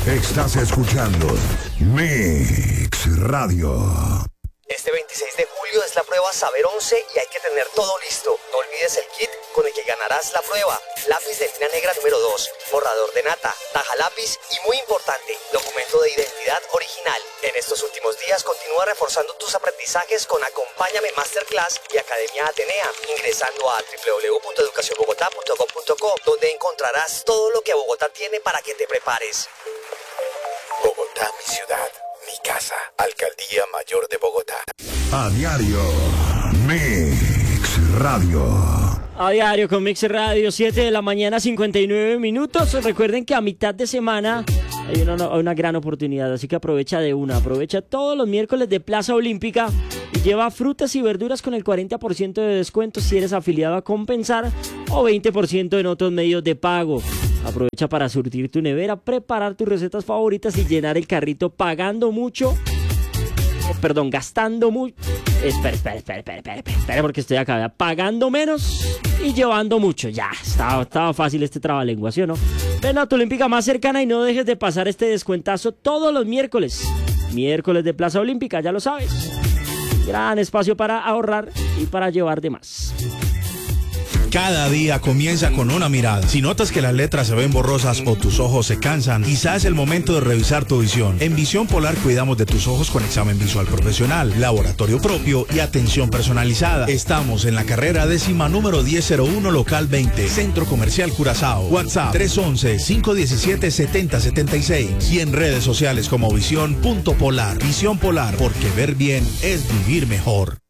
Estás escuchando Mix Radio. Este 26 de julio es la prueba Saber 11 y hay que tener todo listo. No olvides el kit con el que ganarás la prueba. Lápiz de línea negra número 2, borrador de nata, taja lápiz y, muy importante, documento de identidad original. En estos últimos días continúa reforzando tus aprendizajes con Acompáñame Masterclass y Academia Atenea, ingresando a www.educacionbogotá.gov.co, donde encontrarás todo lo que Bogotá tiene para que te prepares. Bogotá, mi ciudad, mi casa, Alcaldía Mayor de Bogotá. A diario, Mix Radio. A diario con Mix Radio, 7 de la mañana, 59 minutos. Recuerden que a mitad de semana hay una gran oportunidad, así que aprovecha de una. Aprovecha todos los miércoles de Plaza Olímpica y lleva frutas y verduras con el 40% de descuento si eres afiliado a Compensar o 20% en otros medios de pago. Aprovecha para surtir tu nevera, preparar tus recetas favoritas y llenar el carrito gastando mucho. Espera, porque estoy acá. Pagando menos y llevando mucho. Ya, estaba fácil este trabalengua, ¿sí o no? Ven a tu Olímpica más cercana y no dejes de pasar este descuentazo todos los miércoles. Miércoles de Plaza Olímpica, ya lo sabes. Gran espacio para ahorrar y para llevar de más. Cada día comienza con una mirada. Si notas que las letras se ven borrosas o tus ojos se cansan, quizás es el momento de revisar tu visión. En Visión Polar cuidamos de tus ojos con examen visual profesional, laboratorio propio y atención personalizada. Estamos en la carrera 10ª número 1001, local 20, Centro Comercial Curazao. WhatsApp 311-517-7076 y en redes sociales como Visión.Polar. Visión Polar, porque ver bien es vivir mejor.